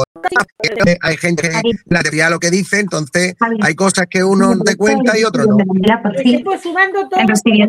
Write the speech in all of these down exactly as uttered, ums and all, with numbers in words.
hay gente que la teoría lo que dice, entonces hay cosas que uno te cuenta y otro no. Pues sumando todo.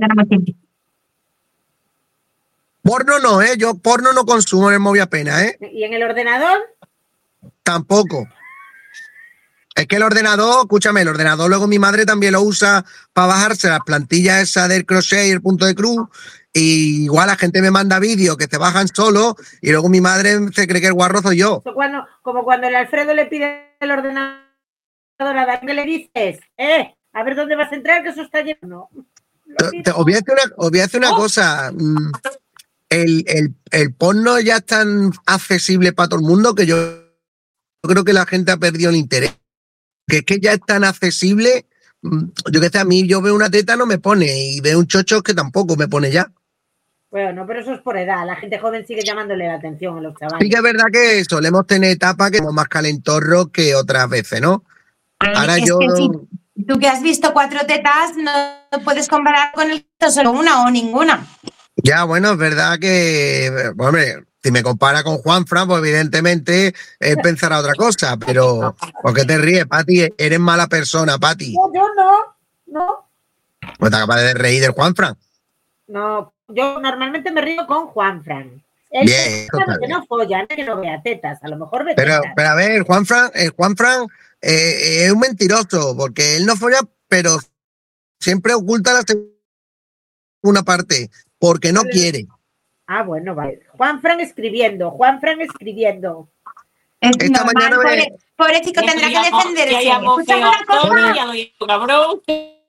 Porno no, ¿eh? Yo porno no consumo en el móvil apenas, ¿eh? ¿Y en el ordenador? Tampoco. Es que el ordenador, escúchame, el ordenador luego mi madre también lo usa para bajarse las plantillas esas del crochet y el punto de cruz. Y igual la gente me manda vídeos que se bajan solo y luego mi madre se cree que el guarro soy yo. Cuando, como cuando el Alfredo le pide el ordenador a Daniel, le dices, eh, a ver dónde vas a entrar, que eso está lleno. Te, te, os voy a decir una, os voy a decir una oh. cosa. El, el, el porno ya es tan accesible para todo el mundo que yo, yo creo que la gente ha perdido el interés. Que es que ya es tan accesible. Yo que sé, a mí yo veo una teta no me pone y veo un chocho que tampoco me pone ya. Bueno, pero eso es por edad. La gente joven sigue llamándole la atención a los chavales. Sí que es verdad que solemos tener etapas que somos más calentorros que otras veces, ¿no? Ahora es yo... Que sí. Tú que has visto cuatro tetas no puedes comparar con el solo una o ninguna. Ya, bueno, es verdad que, hombre, si me compara con Juanfran, pues evidentemente él pensará otra cosa, pero ¿por qué te ríes, Pati? Eres mala persona, Pati. No, yo no, no. ¿No te acabas de reír del Juanfran? No, yo normalmente me río con Juanfran. Él bien, sabe que no folla, que no vea tetas, a lo mejor ve pero, tetas. Pero a ver, Juanfran, el Juanfran eh, es un mentiroso, porque él no folla, pero siempre oculta la segunda parte, porque no quiere. Ah, bueno, vale. Juanfran escribiendo, Juanfran escribiendo. Es Esta normal, mañana pobre, me... pobre chico tendrá que defenderse. Cabrón.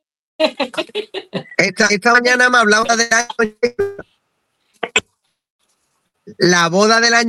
Esta, esta mañana me hablaba de la boda del año